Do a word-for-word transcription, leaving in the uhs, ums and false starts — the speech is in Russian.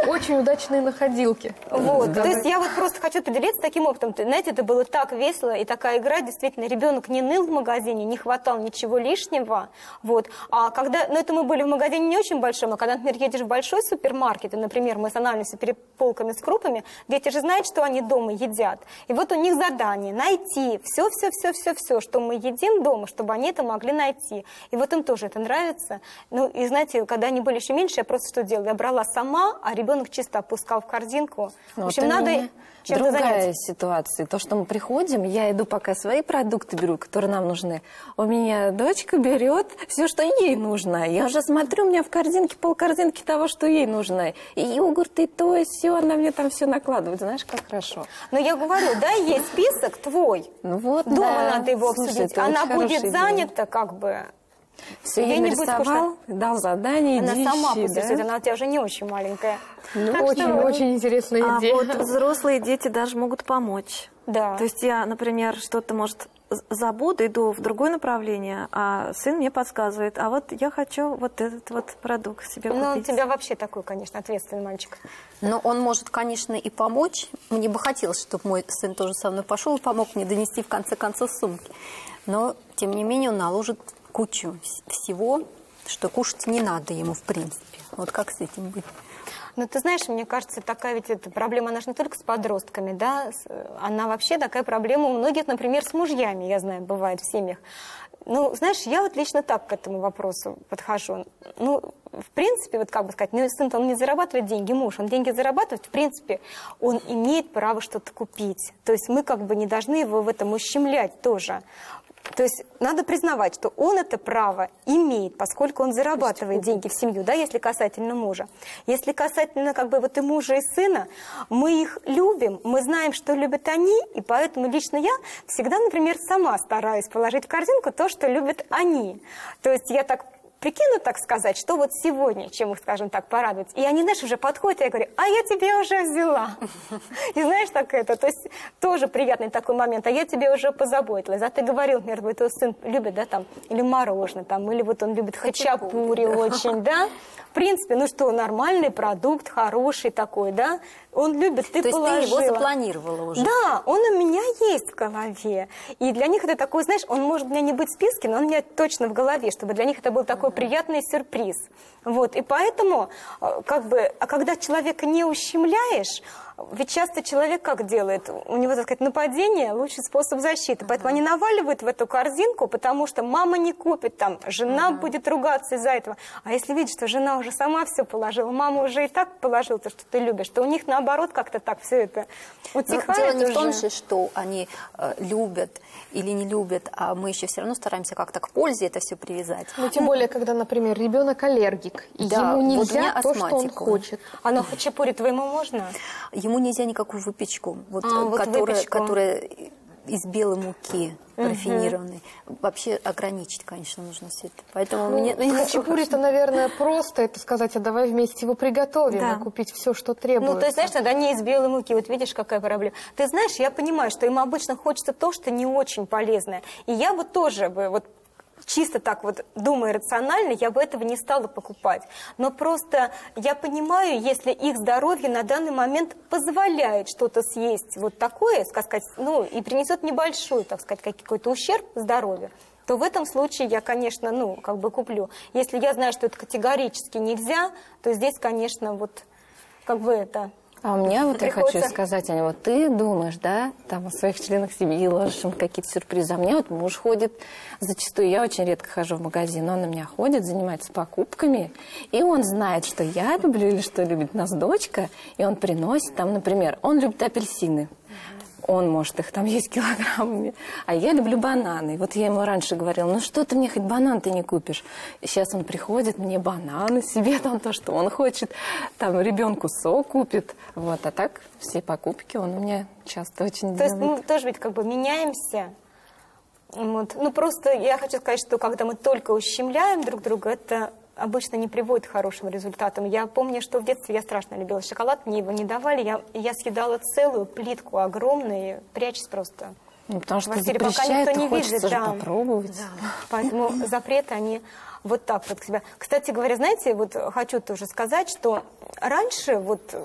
очень удачные находилки. Вот. То есть я вот просто хочу поделиться таким опытом. Знаете, это было так весело, и такая игра, действительно, ребенок не ныл в магазине, не хватал ничего лишнего. Вот. А когда, ну это мы были в магазине не очень большом, а когда, например, едешь в большой супермаркет, и, например, мы останавливаемся перед полками с крупами, дети же знают, что они дома едят. И вот у них задание найти все-все-все-все-все, что мы едим дома, чтобы они это могли найти. И вот им тоже это нравится. Ну, и знаете, когда они были еще меньше, я просто что делала? Я брала сама, а ребенок чисто опускал в корзинку. Ну, в общем, надо чем-то другая заняться. ситуация. То, что мы приходим, я иду пока свои продукты беру, которые нам нужны. У меня дочка берет все, что ей нужно. Я уже смотрю, у меня в корзинке полкорзинки того, что ей нужно. И йогурт, и то, и все. Она мне там все накладывает. Знаешь, как хорошо. Но я говорю, да, есть список твой. Ну вот, дома да. надо его Слушай, обсудить. это Она очень будет хорошая занята, идея. как бы. Все, я нарисовал, дал задание, Она иди сама ищи, пусть, да? она у тебя уже не очень маленькая. Очень-очень интересная А идея. вот взрослые дети даже могут помочь. Да. То есть я, например, что-то, может, забуду, иду в другое направление, а сын мне подсказывает, а вот я хочу вот этот вот продукт себе купить. Ну, у тебя вообще такой, конечно, ответственный мальчик. Но он может, конечно, и помочь. Мне бы хотелось, чтобы мой сын тоже со мной пошел и помог мне донести, в конце концов, сумки. Но, тем не менее, он наложит кучу всего, что кушать не надо ему, в принципе. Вот как с этим быть? Ну, ты знаешь, мне кажется, такая ведь эта проблема, она же не только с подростками, да, она вообще такая проблема у многих, например, с мужьями, я знаю, бывает в семьях. Ну, знаешь, я вот лично так к этому вопросу подхожу. Ну, в принципе, вот как бы сказать, ну, сын-то он не зарабатывает деньги, муж, он деньги зарабатывает, в принципе, он имеет право что-то купить. То есть мы как бы не должны его в этом ущемлять тоже. То есть надо признавать, что он это право имеет, поскольку он зарабатывает деньги в семью, да, если касательно мужа. Если касательно как бы вот и мужа, и сына, мы их любим, мы знаем, что любят они, и поэтому лично я всегда, например, сама стараюсь положить в корзинку то, что любят они. То есть я так прикину, так сказать, что вот сегодня, чем их, скажем так, порадовать. И они, знаешь, уже подходят, и я говорю, а я тебе уже взяла. И знаешь, так это, то есть тоже приятный такой момент, а я тебе уже позаботилась. А ты говорил, например, вот твой сын любит, да, там, или мороженое, там, или вот он любит хачапури очень, да. В принципе, ну что, нормальный продукт, хороший такой, да. Он любит, ты положила. То есть ты его запланировала уже? Да, он у меня есть в голове. И для них это такой, знаешь, он может у меня не быть в списке, но он у меня точно в голове, чтобы для них это был такой приятный сюрприз. Вот, и поэтому, как бы, а когда человека не ущемляешь, ведь часто человек как делает? У него, так сказать, нападение – лучший способ защиты. Поэтому они наваливают в эту корзинку, потому что мама не купит, там, жена uh-huh. будет ругаться из-за этого. А если видишь, что жена уже сама все положила, мама уже и так положила то, что ты любишь, то у них наоборот как-то так все это утихает. Но дело не уже. в том же, что они э, любят или не любят, а мы еще все равно стараемся как-то к пользе это все привязать. Ну, тем более, когда, например, ребенок аллергик, и да, ему вот нельзя то, что он хочет. А ну хачапури твоему можно? Ему нельзя никакую выпечку, вот, а, вот которая, выпечку. которая из белой муки рафинированной. Угу. Вообще ограничить, конечно, нужно все это. Поэтому ну, мне... хачапури-то, наверное, просто это сказать, а давай вместе его приготовим, да. и купить все, что требуется. Ну, то есть, знаешь, тогда не из белой муки. Вот видишь, какая проблема. Ты знаешь, я понимаю, что им обычно хочется то, что не очень полезное. И я бы тоже бы вот чисто так вот думая рационально, я бы этого не стала покупать. Но просто я понимаю, если их здоровье на данный момент позволяет что-то съесть вот такое, сказать, ну, и принесет небольшой, так сказать, какой-то ущерб здоровью, то в этом случае я, конечно, ну, как бы куплю. Если я знаю, что это категорически нельзя, то здесь, конечно, вот как бы это... А у меня вот приходится... я хочу сказать, Аня, вот ты думаешь, да, там о своих членах семьи ложишь им какие-то сюрпризы. А мне вот муж ходит, зачастую я очень редко хожу в магазин, он на меня ходит, занимается покупками, и он знает, что я люблю или что любит нас дочка, и он приносит там, например, он любит апельсины. Он может их там есть килограммами. А я люблю бананы. Вот я ему раньше говорила, ну что ты мне хоть банан ты не купишь? И сейчас он приходит, мне бананы, себе там то, что он хочет. Там ребенку сок купит. Вот. А так все покупки он у меня часто очень То делает. есть мы тоже ведь как бы меняемся. Вот. Ну просто я хочу сказать, что когда мы только ущемляем друг друга, это... обычно не приводит к хорошим результатам. Я помню, что в детстве я страшно любила шоколад, мне его не давали, я, я съедала целую плитку огромную, прячась просто. Ну, потому что квартире, пока запрещают, никто не хочется видит. же Да. попробовать. Да. Поэтому запреты, они вот так вот к себе. Кстати говоря, знаете, вот хочу тоже сказать, что раньше, вот